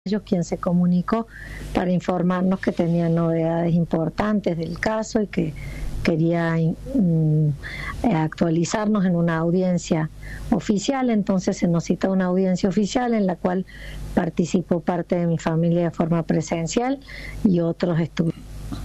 ellos quien se comunicó para informarnos que tenía novedades importantes del caso y que quería actualizarnos en una audiencia oficial. Entonces se nos cita una audiencia oficial en la cual participó parte de mi familia de forma presencial y otros estudiantes.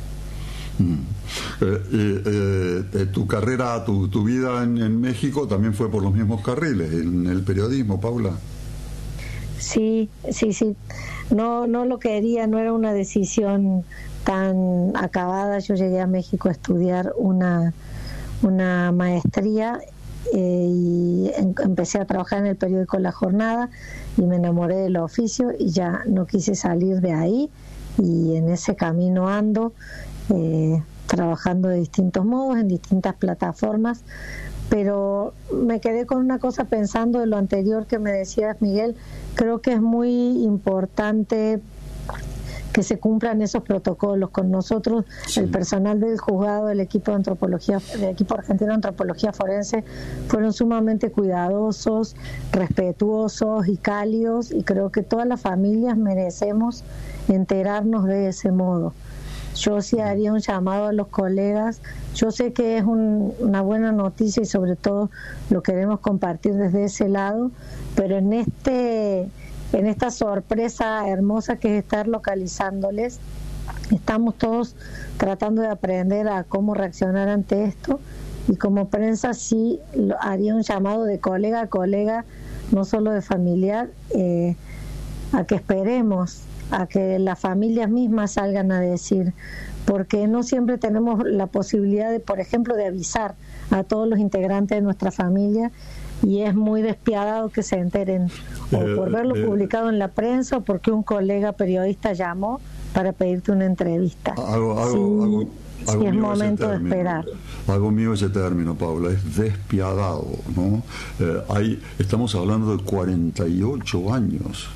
Tu carrera, tu vida en México también fue por los mismos carriles, en el periodismo, Paula. Sí. No lo quería, no era una decisión tan acabada. Yo llegué a México a estudiar una maestría y empecé a trabajar en el periódico La Jornada y me enamoré del oficio y ya no quise salir de ahí, y en ese camino ando trabajando de distintos modos en distintas plataformas. Pero me quedé con una cosa pensando de lo anterior que me decías, Miguel. Creo que es muy importante que se cumplan esos protocolos con nosotros. Sí. El personal del juzgado, del equipo de antropología, del equipo argentino de antropología forense, fueron sumamente cuidadosos, respetuosos y cálidos, y creo que todas las familias merecemos enterarnos de ese modo. Yo sí haría un llamado a los colegas. Yo sé que es una buena noticia y sobre todo lo queremos compartir desde ese lado, pero en esta sorpresa hermosa que es estar localizándoles, estamos todos tratando de aprender a cómo reaccionar ante esto, y como prensa sí haría un llamado de colega a colega, no solo de familiar, a que esperemos a que las familias mismas salgan a decir, porque no siempre tenemos la posibilidad de, por ejemplo, de avisar a todos los integrantes de nuestra familia, y es muy despiadado que se enteren o por verlo publicado en la prensa o porque un colega periodista llamó para pedirte una entrevista. Sí, es momento de esperar. Hago mío ese término, Paula, es despiadado, ¿no? Estamos hablando de 48 años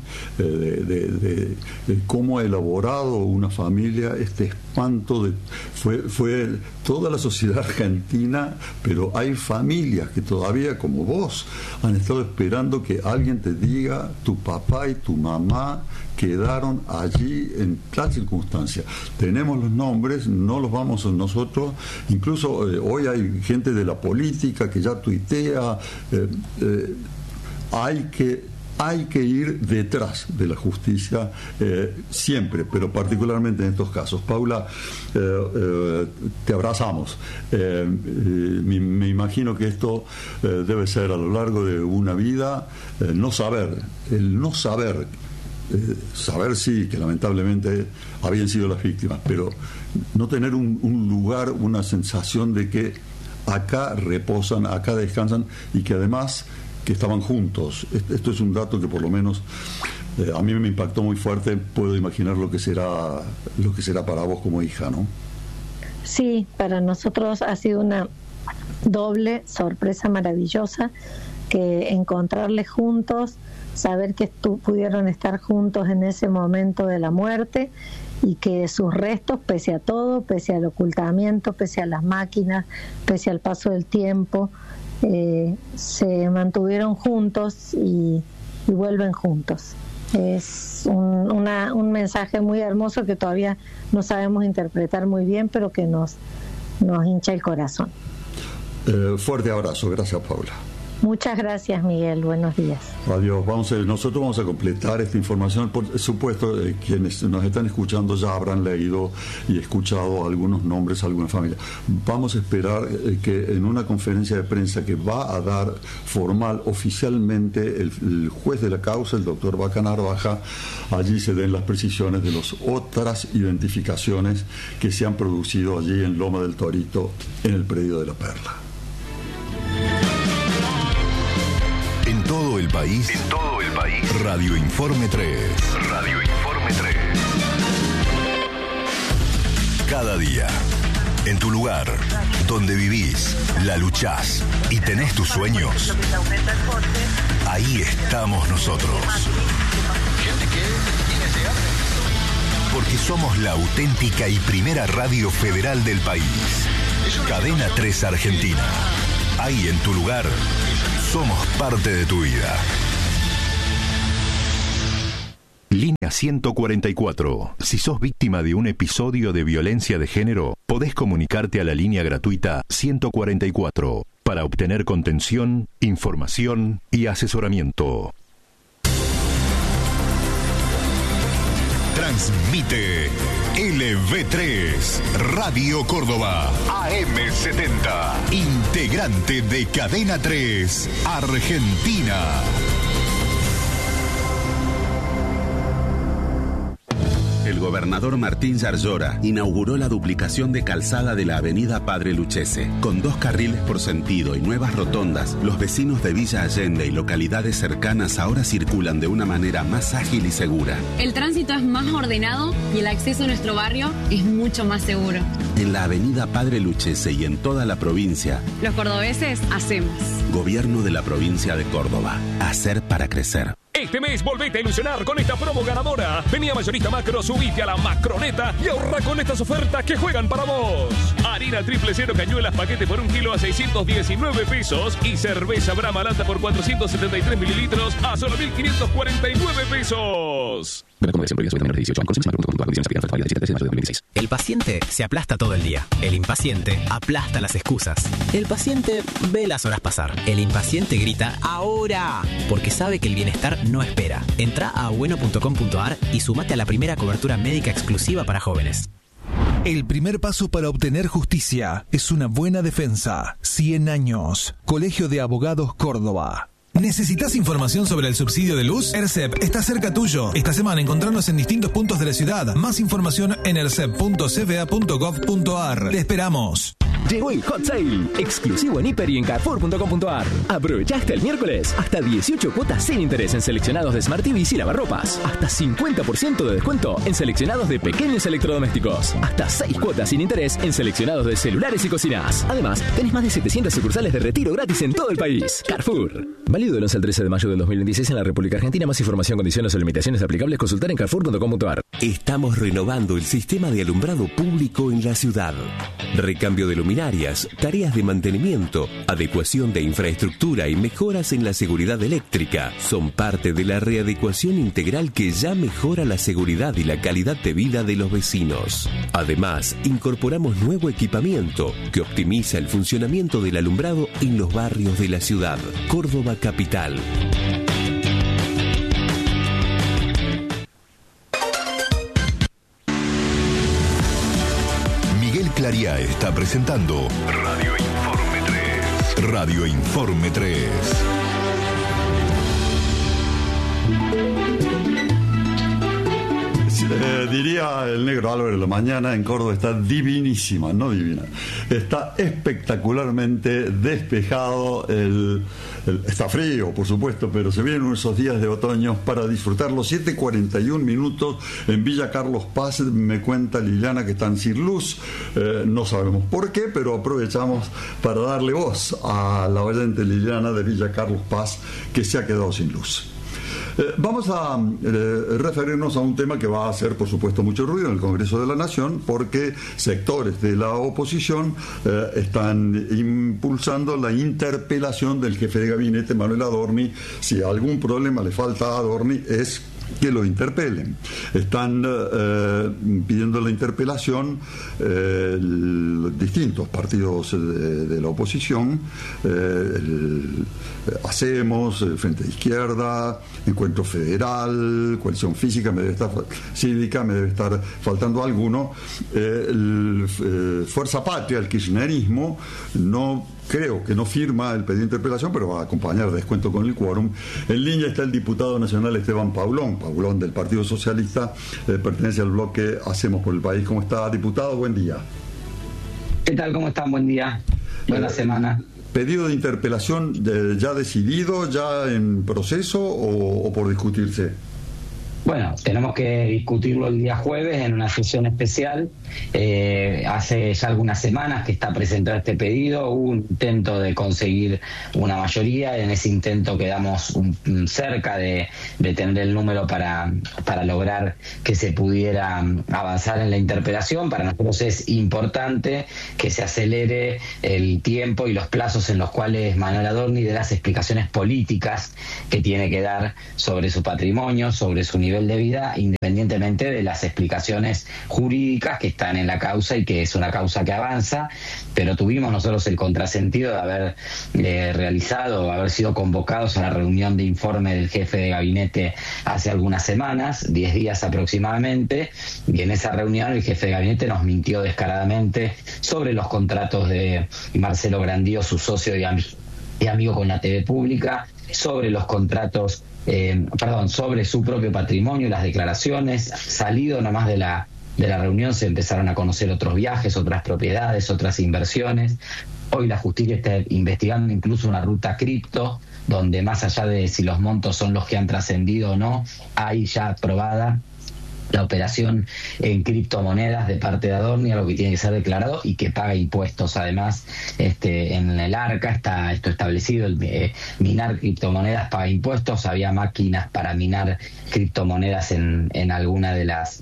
de cómo ha elaborado una familia este espanto. Fue toda la sociedad argentina, pero hay familias que todavía, como vos, han estado esperando que alguien te diga: tu papá y tu mamá quedaron allí en tal circunstancia. Tenemos los nombres, no los vamos a nosotros. Incluso hoy hay gente de la política que ya tuitea. Hay que ir detrás de la justicia siempre, pero particularmente en estos casos. Paula, te abrazamos. Me imagino que esto debe ser a lo largo de una vida, el no saber sí que lamentablemente habían sido las víctimas, pero no tener un lugar, una sensación de que acá reposan, acá descansan, y que además que estaban juntos. Esto es un dato que por lo menos a mí me impactó muy fuerte. Puedo imaginar lo que será para vos como hija, ¿no? Sí, para nosotros ha sido una doble sorpresa maravillosa, que encontrarles juntos, saber que pudieron estar juntos en ese momento de la muerte, y que sus restos, pese a todo, pese al ocultamiento, pese a las máquinas, pese al paso del tiempo, se mantuvieron juntos y vuelven juntos. Es un mensaje muy hermoso que todavía no sabemos interpretar muy bien, pero que nos hincha el corazón. Fuerte abrazo. Gracias, Paula. Muchas gracias, Miguel. Buenos días. Adiós. Nosotros vamos a completar esta información. Por supuesto, quienes nos están escuchando ya habrán leído y escuchado algunos nombres, alguna familia. Vamos a esperar que en una conferencia de prensa que va a dar formal, oficialmente, el juez de la causa, el doctor Vaca Narvaja, allí se den las precisiones de las otras identificaciones que se han producido allí en Loma del Torito, en el predio de La Perla. En todo el país. Radio Informe 3. Cada día, en tu lugar, donde vivís, la luchás y tenés tus sueños, ahí estamos nosotros. Porque somos la auténtica y primera radio federal del país. Cadena 3 Argentina. Ahí en tu lugar, somos parte de tu vida. Línea 144. Si sos víctima de un episodio de violencia de género, podés comunicarte a la línea gratuita 144 para obtener contención, información y asesoramiento. Transmite LV3 Radio Córdoba AM70, integrante de Cadena 3 Argentina. El gobernador Martín Yarlora inauguró la duplicación de calzada de la avenida Padre Lucchese. Con 2 carriles por sentido y nuevas rotondas, los vecinos de Villa Allende y localidades cercanas ahora circulan de una manera más ágil y segura. El tránsito es más ordenado y el acceso a nuestro barrio es mucho más seguro. En la avenida Padre Lucchese y en toda la provincia, los cordobeses hacemos. Gobierno de la provincia de Córdoba. Hacer para crecer. Este mes volvete a ilusionar con esta promo ganadora. Vení a Mayorista Macro, subite a la Macroneta y ahorra con estas ofertas que juegan para vos. Harina triple cero cañuelas paquete por 1 kilo a 619 pesos y cerveza Brahma Lata por 473 mililitros a solo 1.549 pesos. El paciente se aplasta todo el día. El impaciente aplasta las excusas. El paciente ve las horas pasar. El impaciente grita ¡ahora! Porque sabe que el bienestar no espera. Entra a bueno.com.ar y sumate a la primera cobertura médica exclusiva para jóvenes. El primer paso para obtener justicia es una buena defensa. 100 años. Colegio de Abogados Córdoba. ¿Necesitas información sobre el subsidio de luz? ERCEP está cerca tuyo. Esta semana encontrarnos en distintos puntos de la ciudad. Más información en ercep.cba.gov.ar. Te esperamos. Llegó el Hot Sale, exclusivo en Hiper y en Carrefour.com.ar. Aprovecha hasta el miércoles, hasta 18 cuotas sin interés en seleccionados de Smart TVs y lavarropas. Hasta 50% de descuento en seleccionados de pequeños electrodomésticos. Hasta 6 cuotas sin interés en seleccionados de celulares y cocinas. Además, tenés más de 700 sucursales de retiro gratis en todo el país. Carrefour. Válido del 11 al 13 de mayo del 2026 en la República Argentina. Más información, condiciones o limitaciones aplicables, consultar en Carrefour.com.ar. Estamos renovando el sistema de alumbrado público en la ciudad. Recambio de luminarias, tareas de mantenimiento, adecuación de infraestructura y mejoras en la seguridad eléctrica son parte de la readecuación integral que ya mejora la seguridad y la calidad de vida de los vecinos. Además, incorporamos nuevo equipamiento que optimiza el funcionamiento del alumbrado en los barrios de la ciudad. Córdoba Capital. Claría está presentando Radio Informe 3. Radio Informe 3. Diría el negro Álvaro, la mañana en Córdoba está divinísima, no divina. Está espectacularmente despejado, está frío, por supuesto, pero se vienen esos días de otoño para disfrutar. Los 7:41 minutos en Villa Carlos Paz, me cuenta Liliana que están sin luz. No sabemos por qué, pero aprovechamos para darle voz a la oyente Liliana de Villa Carlos Paz, que se ha quedado sin luz. Vamos a referirnos a un tema que va a hacer, por supuesto, mucho ruido en el Congreso de la Nación, porque sectores de la oposición están impulsando la interpelación del jefe de gabinete, Manuel Adorni. Si algún problema le falta a Adorni es que lo interpelen. Están pidiendo la interpelación distintos partidos de la oposición, Hacemos, el Frente de Izquierda, Encuentro Federal, Coalición Cívica, me debe estar faltando alguno, Fuerza Patria, el kirchnerismo, no creo que no firma el pedido de interpelación, pero va a acompañar, descuento con el quórum. En línea está el diputado nacional Esteban Paulón del Partido Socialista, pertenece al bloque Hacemos por el País. ¿Cómo está, diputado? Buen día. ¿Qué tal? ¿Cómo están? Buen día. Buena semana. ¿Pedido de interpelación ya decidido, ya en proceso o por discutirse? Bueno, tenemos que discutirlo el día jueves en una sesión especial. Hace ya algunas semanas que está presentado este pedido. Hubo un intento de conseguir una mayoría. En ese intento quedamos cerca de tener el número para lograr que se pudiera avanzar en la interpelación. Para nosotros es importante que se acelere el tiempo y los plazos en los cuales Manuel Adorni dé las explicaciones políticas que tiene que dar sobre su patrimonio, sobre su nivel nivel de vida, independientemente de las explicaciones jurídicas que están en la causa y que es una causa que avanza, pero tuvimos nosotros el contrasentido de haber haber sido convocados a la reunión de informe del jefe de gabinete hace algunas semanas, 10 días aproximadamente, y en esa reunión el jefe de gabinete nos mintió descaradamente sobre los contratos de Marcelo Grandío, su socio y amigo con la TV pública, sobre los contratos, sobre su propio patrimonio y las declaraciones. Salido nomás de la reunión se empezaron a conocer otros viajes, otras propiedades, otras inversiones. Hoy la justicia está investigando incluso una ruta cripto, donde más allá de si los montos son los que han trascendido o no, hay ya aprobada la operación en criptomonedas de parte de Adorni, algo que tiene que ser declarado y que paga impuestos. Además, en el ARCA está esto establecido, minar criptomonedas paga impuestos. Había máquinas para minar criptomonedas en alguna de las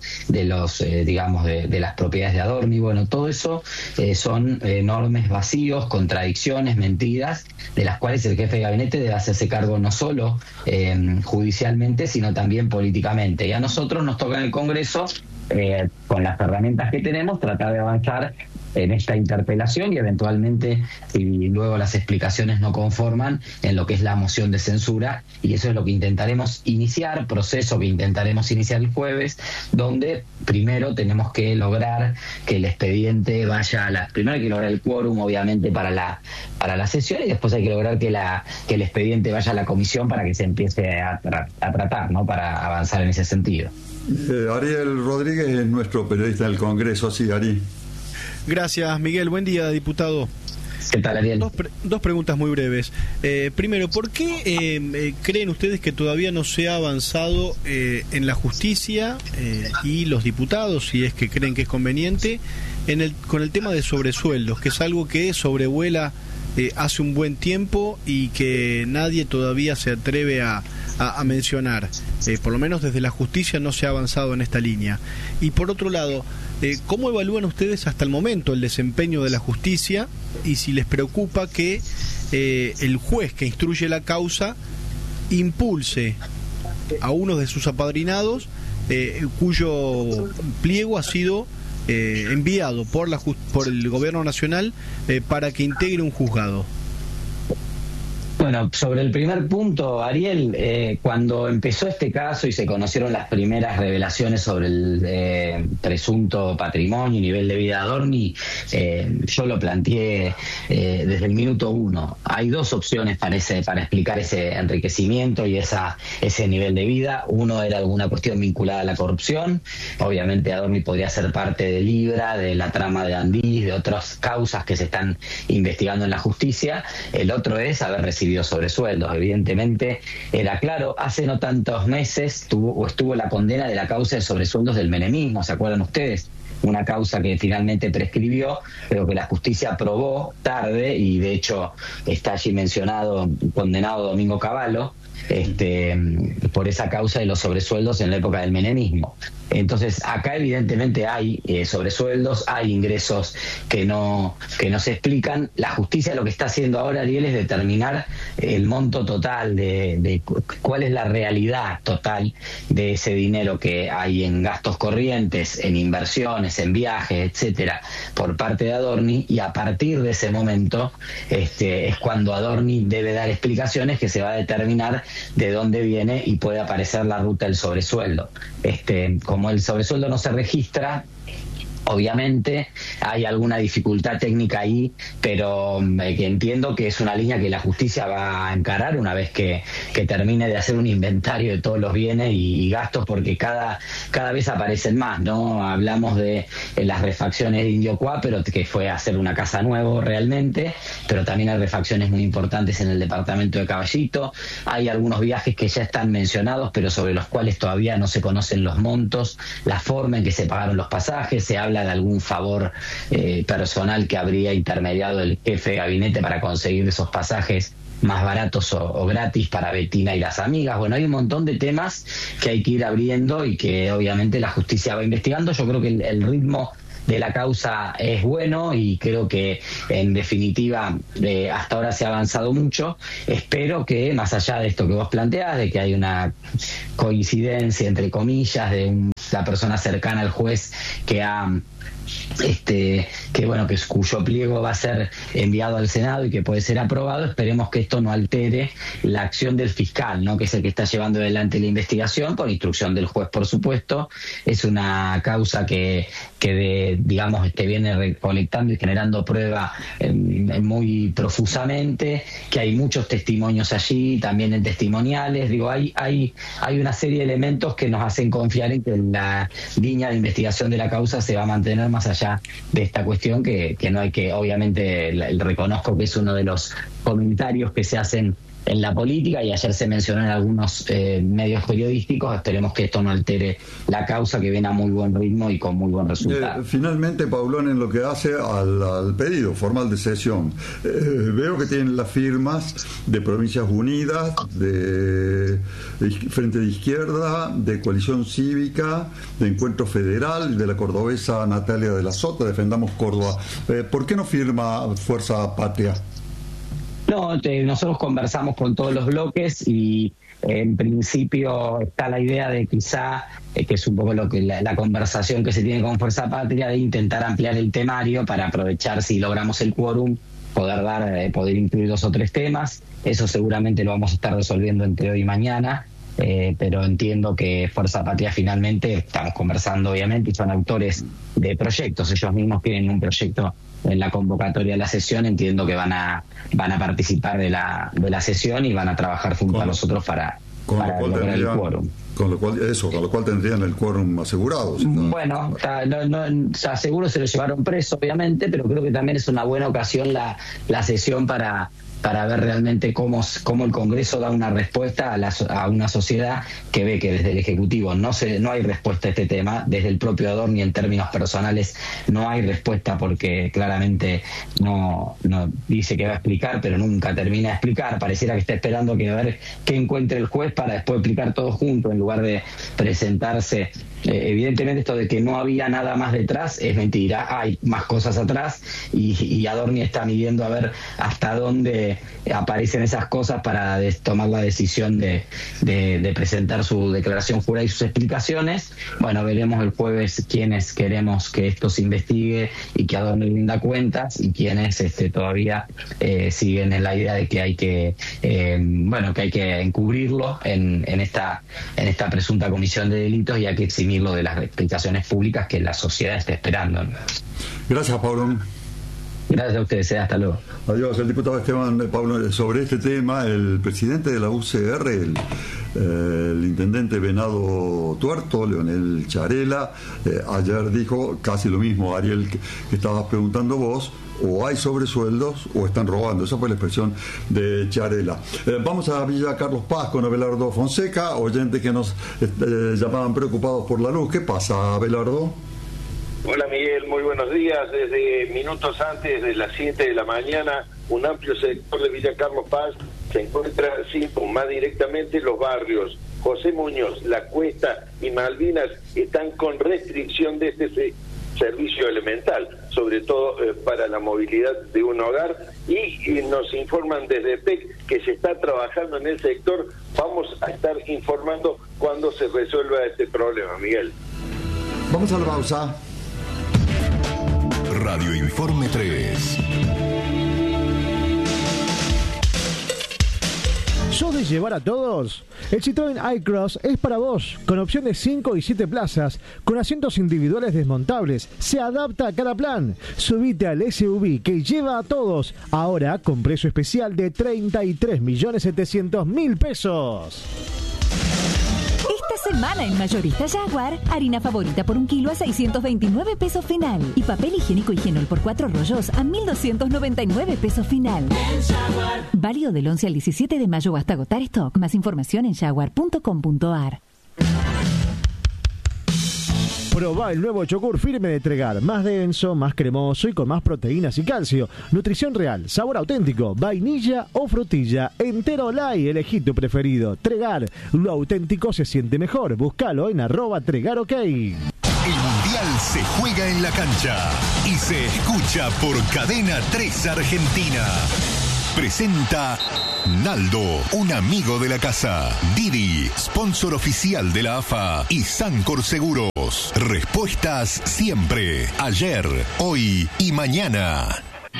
propiedades de Adorni. Bueno, todo eso son enormes vacíos, contradicciones, mentiras, de las cuales el jefe de gabinete debe hacerse cargo no solo judicialmente, sino también políticamente. Y a nosotros nos toca en el Congreso, con las herramientas que tenemos, tratar de avanzar en esta interpelación y eventualmente, si luego las explicaciones no conforman, en lo que es la moción de censura, y eso es lo que intentaremos iniciar, proceso que intentaremos iniciar el jueves, donde primero tenemos que lograr que el expediente vaya primero hay que lograr el quórum, obviamente, para la sesión, y después hay que lograr que el expediente vaya a la comisión para que se empiece a tratar, ¿no?, para avanzar en ese sentido. Ariel Rodríguez es nuestro periodista del Congreso. Así, Ari. Gracias, Miguel. Buen día, diputado. ¿Qué tal, Ariel? Dos preguntas muy breves. Primero, ¿por qué creen ustedes que todavía no se ha avanzado en la justicia y los diputados, si es que creen que es conveniente, con el tema de sobresueldos, que es algo que sobrevuela hace un buen tiempo y que nadie todavía se atreve a mencionar? Por lo menos desde la justicia no se ha avanzado en esta línea. Y por otro lado, ¿cómo evalúan ustedes hasta el momento el desempeño de la justicia y si les preocupa que el juez que instruye la causa impulse a uno de sus apadrinados cuyo pliego ha sido enviado por el gobierno nacional para que integre un juzgado? Bueno, sobre el primer punto, Ariel, cuando empezó este caso y se conocieron las primeras revelaciones sobre el presunto patrimonio y nivel de vida de Adorni, yo lo planteé desde el minuto uno. Hay dos opciones para explicar ese enriquecimiento y ese nivel de vida. Uno era alguna cuestión vinculada a la corrupción. Obviamente Adorni podría ser parte de Libra, de la trama de Andís, de otras causas que se están investigando en la justicia. El otro es haber recibido sobresueldos. Evidentemente era claro, hace no tantos meses estuvo la condena de la causa de sobresueldos del menemismo, ¿se acuerdan ustedes? Una causa que finalmente prescribió, pero que la justicia aprobó tarde, y de hecho está allí condenado Domingo Cavallo, por esa causa de los sobresueldos en la época del menemismo. Entonces acá evidentemente hay sobresueldos, hay ingresos que no se explican. La justicia lo que está haciendo ahora, Ariel, es determinar el monto total de cuál es la realidad total de ese dinero que hay en gastos corrientes, en inversiones, en viajes, etcétera, por parte de Adorni, y a partir de ese momento es cuando Adorni debe dar explicaciones, que se va a determinar de dónde viene y puede aparecer la ruta del sobresueldo. Como el sobresueldo no se registra, obviamente hay alguna dificultad técnica ahí, pero que entiendo que es una línea que la justicia va a encarar una vez que termine de hacer un inventario de todos los bienes y gastos, porque cada vez aparecen más, ¿no? Hablamos de las refacciones de Indio Cuá, pero que fue a hacer una casa nueva realmente, pero también hay refacciones muy importantes en el departamento de Caballito. Hay algunos viajes que ya están mencionados, pero sobre los cuales todavía no se conocen los montos, la forma en que se pagaron los pasajes. Se habla de algún favor personal que habría intermediado el jefe de gabinete para conseguir esos pasajes más baratos o gratis para Betina y las amigas. Bueno, hay un montón de temas que hay que ir abriendo y que obviamente la justicia va investigando. Yo creo que el ritmo la causa es bueno y creo que en definitiva hasta ahora se ha avanzado mucho. Espero que más allá de esto que vos planteás, de que hay una coincidencia entre comillas de la persona cercana al juez que ha cuyo pliego va a ser enviado al Senado y que puede ser aprobado, esperemos que esto no altere la acción del fiscal, ¿no? Que es el que está llevando adelante la investigación, por instrucción del juez, por supuesto. Es una causa que viene recolectando y generando prueba muy profusamente, que hay muchos testimonios allí, también en testimoniales. Hay una serie de elementos que nos hacen confiar en que la línea de investigación de la causa se va a mantener más allá de esta cuestión que no hay que, obviamente, reconozco que es uno de los comentarios que se hacen en la política y ayer se mencionó en algunos medios periodísticos. Esperemos que esto no altere la causa, que viene a muy buen ritmo y con muy buen resultado. Finalmente, Paulón, en lo que hace al pedido formal de cesión, veo que tienen las firmas de Provincias Unidas, de Frente de Izquierda, de Coalición Cívica, de Encuentro Federal, de la cordobesa Natalia de la Sota, Defendamos Córdoba. ¿Por qué no firma Fuerza Patria? No, nosotros conversamos con todos los bloques y en principio está la idea de quizá, que es un poco lo que la conversación que se tiene con Fuerza Patria, de intentar ampliar el temario para aprovechar, si logramos el quórum, poder incluir 2 o 3 temas. Eso seguramente lo vamos a estar resolviendo entre hoy y mañana. Pero entiendo que Fuerza Patria finalmente, estamos conversando obviamente, y son autores de proyectos, ellos mismos tienen un proyecto en la convocatoria de la sesión, entiendo que van a participar de la sesión y van a trabajar junto a nosotros para lograr el quórum. Con lo cual tendrían el quórum asegurado. ¿Sí? Bueno, seguro se lo llevaron preso, obviamente, pero creo que también es una buena ocasión la sesión para ver realmente cómo el Congreso da una respuesta a una sociedad que ve que desde el Ejecutivo no hay respuesta a este tema, desde el propio Adorni en términos personales no hay respuesta, porque claramente no dice que va a explicar, pero nunca termina de explicar. Pareciera que está esperando que a ver qué encuentre el juez para después explicar todo junto, en lugar de presentarse. Evidentemente esto de que no había nada más detrás es mentira, hay más cosas atrás y Adorni está midiendo a ver hasta dónde aparecen esas cosas para tomar la decisión de presentar su declaración jurada y sus explicaciones. Bueno, veremos el jueves quiénes queremos que esto se investigue y que Adorni rinda cuentas, y quiénes todavía siguen en la idea de que hay que encubrirlo en esta presunta comisión de delitos, y hay que eximirlo de las explicaciones públicas que la sociedad está esperando. Gracias, Paulón. Gracias a ustedes, hasta luego. Adiós. El diputado Esteban Pablo, sobre este tema, el presidente de la UCR, el intendente Venado Tuerto, Leonel Charela, ayer dijo casi lo mismo, Ariel, que estabas preguntando vos: o hay sobresueldos o están robando. Esa fue la expresión de Charela. Vamos a Villa Carlos Paz con Abelardo Fonseca, oyentes que nos llamaban preocupados por la luz. ¿Qué pasa, Abelardo? Hola, Miguel, muy buenos días. Desde minutos antes de las 7 de la mañana, un amplio sector de Villa Carlos Paz se encuentra más directamente los barrios José Muñoz, La Cuesta y Malvinas están con restricción de este servicio elemental, sobre todo para la movilidad de un hogar, y nos informan desde PEC que se está trabajando en el sector. Vamos a estar informando cuando se resuelva este problema, Miguel. Vamos a la pausa. Radio Informe 3. ¿Sos de llevar a todos? El Citroën iCross es para vos, con opción de 5 y 7 plazas, con asientos individuales desmontables. Se adapta a cada plan. Subite al SUV que lleva a todos, ahora con precio especial de 33.700.000 pesos. Esta semana en Mayorista Jaguar, harina favorita por 1 kilo a 629 pesos final. Y papel higiénico Higienol por 4 rollos a 1.299 pesos final. Válido del 11 al 17 de mayo hasta agotar stock. Más información en jaguar.com.ar. Probá el nuevo yogur firme de Tregar, más denso, más cremoso y con más proteínas y calcio. Nutrición real, sabor auténtico, vainilla o frutilla, entero light, elegí tu preferido. Tregar, lo auténtico se siente mejor. Búscalo en @TregarOK. El Mundial se juega en la cancha y se escucha por Cadena 3 Argentina. Presenta Naldo, un amigo de la casa. Didi, sponsor oficial de la AFA. Y Sancor Seguros. Respuestas siempre. Ayer, hoy y mañana.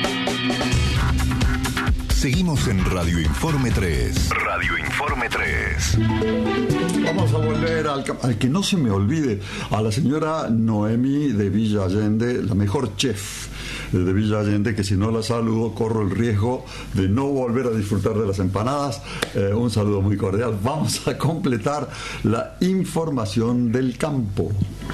Seguimos en Radio Informe 3. Radio Informe 3. Vamos a volver al que no se me olvide, a la señora Noemí de Villa Allende, la mejor chef de Villa Allende, que si no la saludo corro el riesgo de no volver a disfrutar de las empanadas. Un saludo muy cordial. Vamos a completar la información del campo.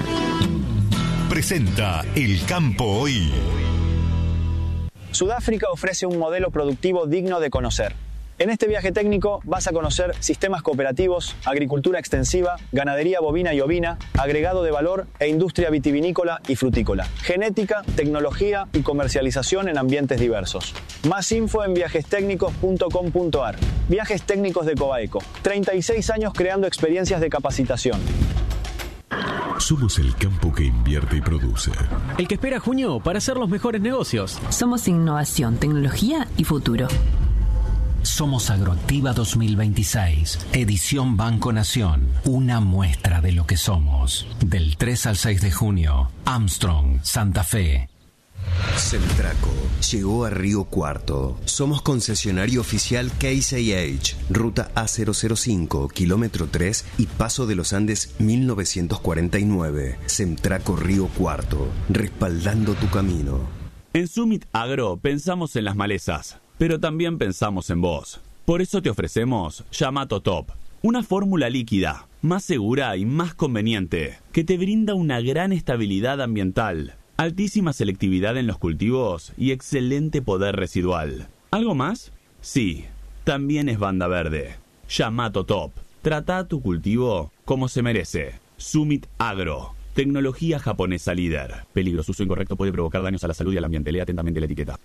Presenta El Campo Hoy. Sudáfrica ofrece un modelo productivo digno de conocer. En este viaje técnico vas a conocer sistemas cooperativos, agricultura extensiva, ganadería bovina y ovina, agregado de valor e industria vitivinícola y frutícola, genética, tecnología y comercialización en ambientes diversos. Más info en viajestécnicos.com.ar. Viajes Técnicos de Cobaeco. 36 años creando experiencias de capacitación. Somos el campo que invierte y produce. El que espera junio para hacer los mejores negocios. Somos innovación, tecnología y futuro. Somos Agroactiva 2026, edición Banco Nación, una muestra de lo que somos. Del 3 al 6 de junio, Armstrong, Santa Fe. Semtraco llegó a Río Cuarto. Somos concesionario oficial Case IH, ruta A005, kilómetro 3 y Paso de los Andes 1949. Semtraco Río Cuarto, respaldando tu camino. En Summit Agro pensamos en las malezas, pero también pensamos en vos. Por eso te ofrecemos Yamato Top, una fórmula líquida, más segura y más conveniente, que te brinda una gran estabilidad ambiental, altísima selectividad en los cultivos y excelente poder residual. ¿Algo más? Sí, también es banda verde. Yamato Top. Trata tu cultivo como se merece. Summit Agro. Tecnología japonesa líder. Peligro, su uso incorrecto puede provocar daños a la salud y al ambiente. Lea atentamente la etiqueta.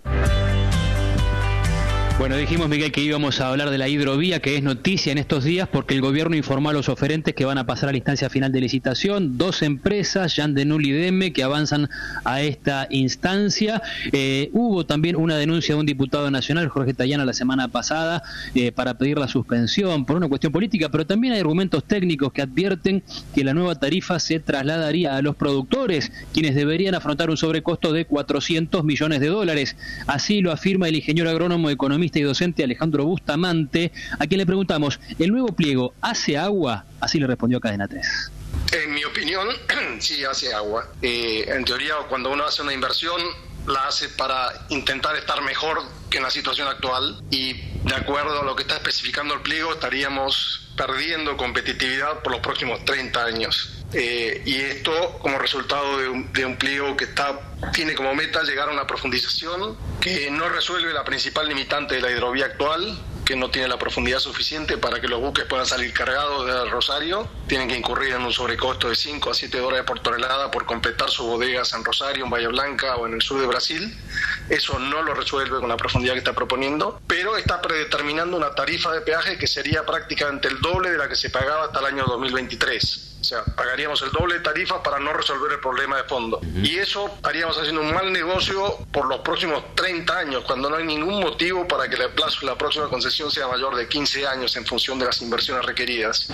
Bueno, dijimos, Miguel, que íbamos a hablar de la hidrovía, que es noticia en estos días porque el gobierno informó a los oferentes que van a pasar a la instancia final de licitación. 2 empresas, Jan de Null y Deme, que avanzan a esta instancia. Hubo también una denuncia de un diputado nacional, Jorge Tayana, la semana pasada, para pedir la suspensión por una cuestión política, pero también hay argumentos técnicos que advierten que la nueva tarifa se trasladaría a los productores, quienes deberían afrontar un sobrecosto de $400 millones. Así lo afirma el ingeniero agrónomo, economista y docente Alejandro Bustamante, a quien le preguntamos, ¿el nuevo pliego hace agua? Así le respondió a Cadena 3. En mi opinión, sí hace agua. En teoría, cuando uno hace una inversión, la hace para intentar estar mejor que en la situación actual, y de acuerdo a lo que está especificando el pliego, estaríamos perdiendo competitividad por los próximos 30 años. Y esto como resultado de un pliego que tiene como meta llegar a una profundización que no resuelve la principal limitante de la hidrovía actual, que no tiene la profundidad suficiente para que los buques puedan salir cargados de Rosario. Tienen que incurrir en un sobrecosto de $5 a $7 por tonelada por completar sus bodegas en Rosario, en Bahía Blanca o en el sur de Brasil. Eso no lo resuelve con la profundidad que está proponiendo, pero está predeterminando una tarifa de peaje que sería prácticamente el doble de la que se pagaba hasta el año 2023. O sea, pagaríamos el doble de tarifa para no resolver el problema de fondo. Y eso estaríamos haciendo un mal negocio por los próximos 30 años, cuando no hay ningún motivo para que el plazo de la próxima concesión sea mayor de 15 años en función de las inversiones requeridas.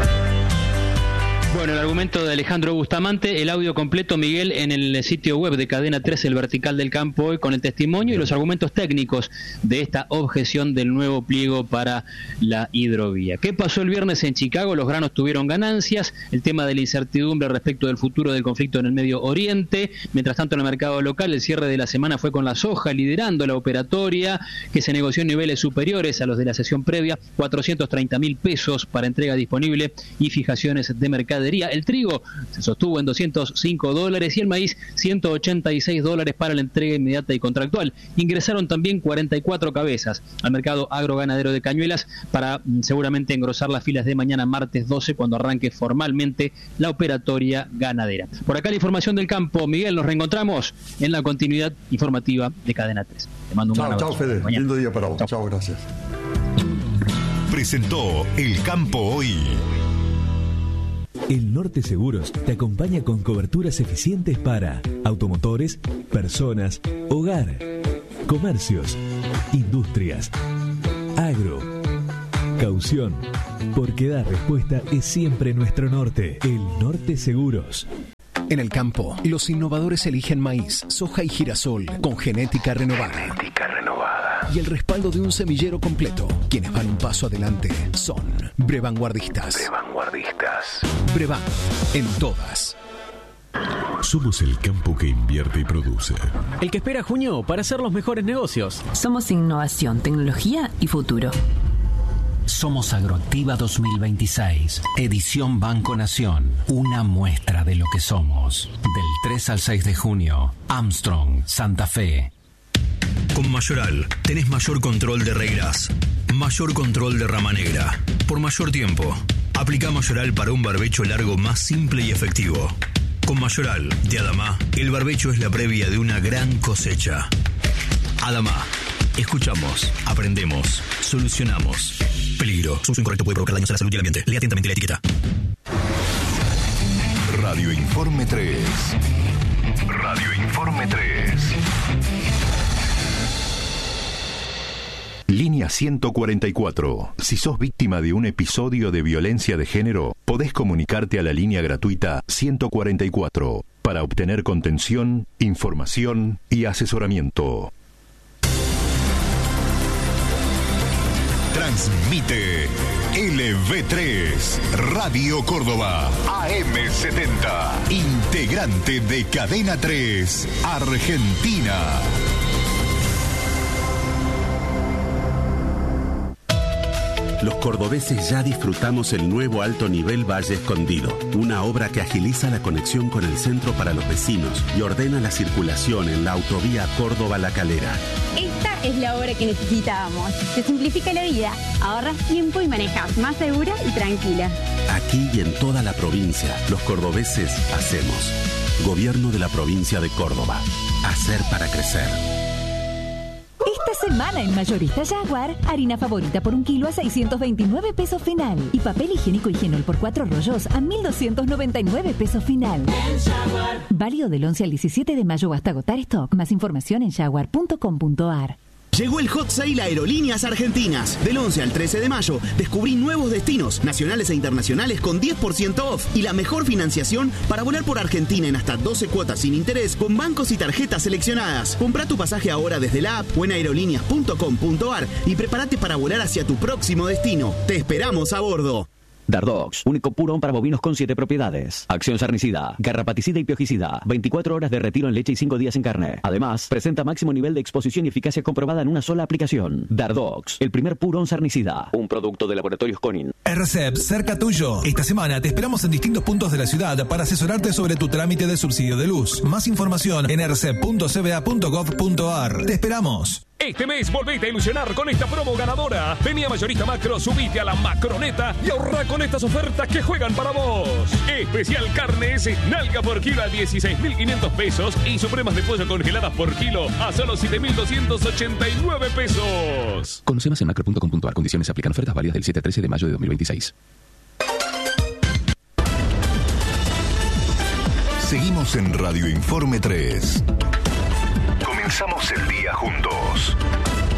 Bueno, el argumento de Alejandro Bustamante, el audio completo, Miguel, en el sitio web de Cadena 3, el vertical del campo hoy, con el testimonio y los argumentos técnicos de esta objeción del nuevo pliego para la hidrovía. ¿Qué pasó el viernes en Chicago? Los granos tuvieron ganancias, el tema de la incertidumbre respecto del futuro del conflicto en el Medio Oriente. Mientras tanto, en el mercado local, el cierre de la semana fue con la soja liderando la operatoria, que se negoció en niveles superiores a los de la sesión previa, $430.000 para entrega disponible y fijaciones de mercadería. El trigo se sostuvo en $205 y el maíz $186 para la entrega inmediata y contractual. Ingresaron también 44 cabezas al mercado agroganadero de Cañuelas para seguramente engrosar las filas de mañana martes 12, cuando arranque formalmente la operatoria ganadera. Por acá la información del campo. Miguel, nos reencontramos en la continuidad informativa de Cadena 3. Te mando un gran abrazo. Chao, Fede. Lindo día para vos. Chao, gracias. Presentó El Campo Hoy. El Norte Seguros te acompaña con coberturas eficientes para automotores, personas, hogar, comercios, industrias, agro, caución. Porque dar respuesta es siempre nuestro norte. El Norte Seguros. En el campo, los innovadores eligen maíz, soja y girasol con genética renovada. Y el respaldo de un semillero completo. Quienes van un paso adelante son Brevanguardistas. Brevan, en todas. Somos el campo que invierte y produce. El que espera junio para hacer los mejores negocios. Somos innovación, tecnología y futuro. Somos Agroactiva 2026, edición Banco Nación, una muestra de lo que somos. Del 3 al 6 de junio, Armstrong, Santa Fe. Con Mayoral tenés mayor control de reglas, mayor control de rama negra, por mayor tiempo. Aplica Mayoral para un barbecho largo más simple y efectivo. Con Mayoral de Adama, el barbecho es la previa de una gran cosecha. Adama, escuchamos, aprendemos, solucionamos. Peligro. Su uso incorrecto puede provocar daños a la salud y al ambiente. Lea atentamente la etiqueta. Radio Informe 3. Radio Informe 3. Línea 144. Si sos víctima de un episodio de violencia de género, podés comunicarte a la línea gratuita 144 para obtener contención, información y asesoramiento. Transmite LV3, Radio Córdoba, AM70, integrante de Cadena 3, Argentina. Los cordobeses ya disfrutamos el nuevo alto nivel Valle Escondido, una obra que agiliza la conexión con el centro para los vecinos y ordena la circulación en la autovía Córdoba-La Calera. Esta es la obra que necesitábamos. Te simplifica la vida, ahorras tiempo y manejas más segura y tranquila. Aquí y en toda la provincia, los cordobeses hacemos. Gobierno de la provincia de Córdoba. Hacer para crecer. Esta semana en Mayorista Jaguar, harina favorita por 1 kilo a 629 pesos final. Y papel higiénico Higienol por 4 rollos a 1.299 pesos final. Válido del 11 al 17 de mayo hasta agotar stock. Más información en jaguar.com.ar. Llegó el Hot Sale Aerolíneas Argentinas. Del 11 al 13 de mayo, descubrí nuevos destinos nacionales e internacionales con 10% off y la mejor financiación para volar por Argentina en hasta 12 cuotas sin interés con bancos y tarjetas seleccionadas. Comprá tu pasaje ahora desde la app o en aerolíneas.com.ar y prepárate para volar hacia tu próximo destino. Te esperamos a bordo. Dardox, único purón para bovinos con 7 propiedades. Acción sarnicida, garrapaticida y piojicida. 24 horas de retiro en leche y 5 días en carne. Además, presenta máximo nivel de exposición y eficacia comprobada en una sola aplicación. Dardox, el primer purón sarnicida. Un producto de Laboratorios Conin. RCEP, cerca tuyo. Esta semana te esperamos en distintos puntos de la ciudad para asesorarte sobre tu trámite de subsidio de luz. Más información en rcep.cba.gov.ar. Te esperamos. Este mes volvete a ilusionar con esta promo ganadora. Vení a Mayorista Macro, subite a la Macroneta y ahorra con estas ofertas que juegan para vos. Especial carnes, nalga por kilo a 16.500 pesos y supremas de pollo congeladas por kilo a solo 7.289 pesos. Conoce más en macro.com.ar. Condiciones aplican. Ofertas válidas del 7 al 13 de mayo de 2026. Seguimos en Radio Informe 3. Comenzamos el día juntos.